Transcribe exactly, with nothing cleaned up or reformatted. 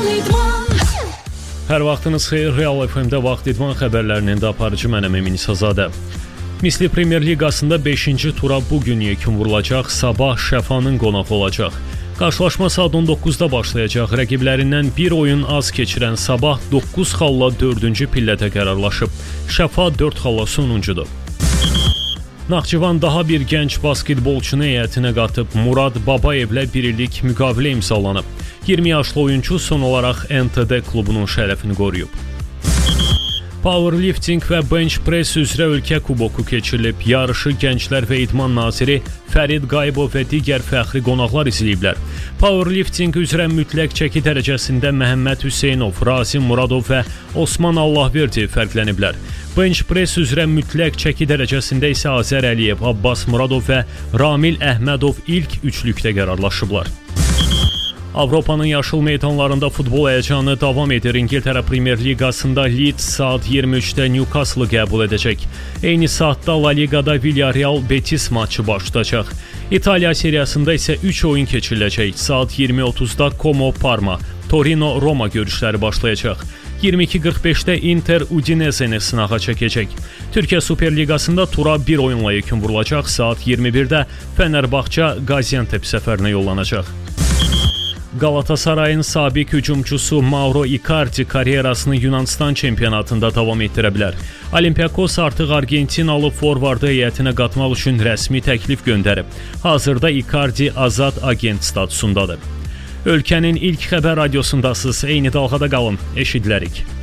Hər vaxtınız xeyir, Real F M-də vaxt idman xəbərlərinin də aparıcı mənəm Emin İsazadə. Misli Premyer Liqasında beşinci tura bugün yekun vurulacaq, sabah Şəfanın qonağı olacaq. Qarşılaşma saat on doqquzda başlayacaq. Rəqiblərindən bir oyun az keçirən Sabah doqquz xalla dördüncü pillədə qərarlaşıb. Şəfa dörd xalla sonuncudur. Naxçıvan daha bir gənc basketbolçunu heyətinə qatıb. Murad Babayevlə bir illik müqavilə imzalanıb. iyirmi yaşlı oyuncu son olaraq N T D klubunun şərəfini qoruyub. Powerlifting və bench press üzrə ölkə kuboku keçirilib. Yarışı Gənclər və İdman naziri Fərid Qayıbov və digər fəxri qonaqlar izləyiblər. Powerlifting üzrə mütləq çəki dərəcəsində Məhəmməd Hüseynov, Razim Muradov və Osman Allahverdi fərqləniblər. Bench press üzrə mütləq çəki dərəcəsində isə Azər Əliyev, Abbas Muradov və Ramil Əhmədov ilk üçlükdə qərarlaşıblar. Avropanın yaşıl meydanlarında futbol həyəcanı davam edir. İngiltərə Premyer Liqasında Leeds saat iyirmi üçdə Newcastle qəbul edəcək. Eyni saatda La Ligada Villarreal Betis maçı başlayacaq. İtaliya seriyasında isə üç oyun keçiriləcək. Saat iyirmi otuzda Como Parma, Torino Roma görüşləri başlayacaq. iyirmi iki qırx beşdə Inter Udinese-ni sınağa çəkəcək. Türkiyə Super Liqasında tura bir oyunla yekun vurulacaq. Saat iyirmi birdə Fenerbahçe Gaziantep səfərinə yollanacaq. Galatasarayın sabiq hücumçusu Mauro Icardi karyerasını Yunanistan çempionatında davam etdirə bilər. Olympiakos artıq Argentinalı forvardı heyətinə qatmaq üçün rəsmi təklif göndərib. Hazırda Icardi azad agent statusundadır. Ölkənin ilk xəbər radiosundasınız. Eyni dalğada qalın. Eşidilərik.